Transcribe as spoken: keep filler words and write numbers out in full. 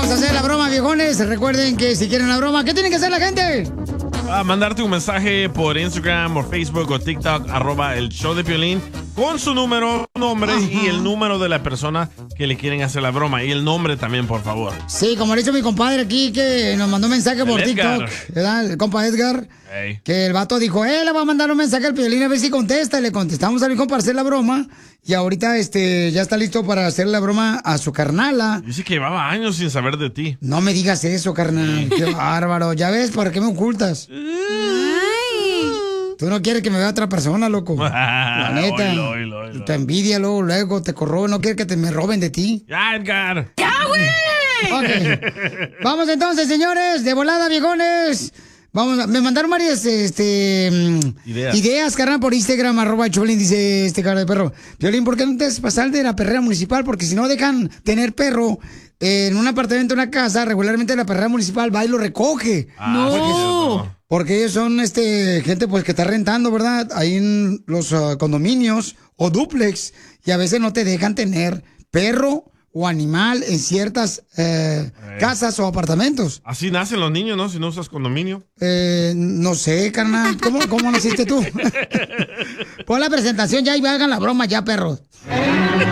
Vamos a hacer la broma, viejones. Recuerden que si quieren la broma, ¿qué tiene que hacer la gente? A mandarte un mensaje por Instagram o Facebook o TikTok, arroba el show de Piolín, con su número, nombre Ajá. y el número de la persona que le quieren hacer la broma. Y el nombre también, por favor. Sí, como le hizo mi compadre aquí, que nos mandó un mensaje por TikTok, ¿verdad? El compa Edgar. Hey. Que el vato dijo, eh, le va a mandar un mensaje al Piolín a ver si contesta. Le contestamos al hijo para hacer la broma. Y ahorita este ya está listo para hacer la broma a su carnala. Dice que llevaba años sin saber de ti. No me digas eso, carnal. Qué bárbaro. Ya ves, ¿para qué me ocultas? Ay. Tú no quieres que me vea otra persona, loco. La neta. Oilo, oilo, oilo. Te envidia luego, luego te corrobe. No quieres que te me roben de ti. Ya, Edgar. ¡Ya, güey! Ok. Vamos entonces, señores. De volada, viejones. Vamos, a, me mandaron varias este, ideas, ideas carnal, por Instagram, arroba Cholín, dice este cara de perro. Piolín, ¿por qué no te haces pasar de la perrera municipal? Porque si no dejan tener perro en un apartamento, en una casa, regularmente la perrera municipal va y lo recoge. Ah, no. Porque ellos son este gente pues que está rentando, ¿verdad? Ahí en los uh, condominios o dúplex y a veces no te dejan tener perro o animal en ciertas eh, casas o apartamentos. Así nacen los niños, ¿no? Si no usas condominio. Eh, no sé, carnal. ¿Cómo, cómo naciste tú? Pon la presentación ya y hagan la broma ya, perros.